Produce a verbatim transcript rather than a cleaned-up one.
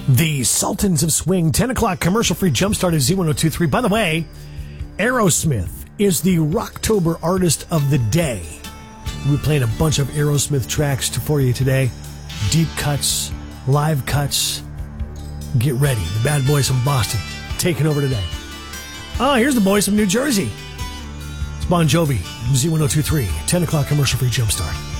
The Sultans of Swing, ten o'clock commercial-free jumpstart at Z ten twenty-three. By the way, Aerosmith is the Rocktober Artist of the Day. We're playing a bunch of Aerosmith tracks to, for you today. Deep cuts, live cuts. Get ready. The bad boys from Boston taking over today. Oh, here's the boys from New Jersey. It's Bon Jovi, Z ten twenty-three, ten o'clock commercial-free jumpstart.